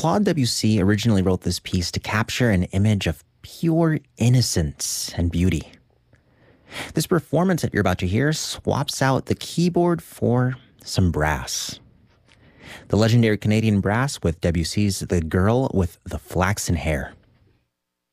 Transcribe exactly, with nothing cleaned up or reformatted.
Claude Debussy originally wrote this piece to capture an image of pure innocence and beauty. This performance that you're about to hear swaps out the keyboard for some brass. The legendary Canadian brass with Debussy's The Girl with the Flaxen Hair.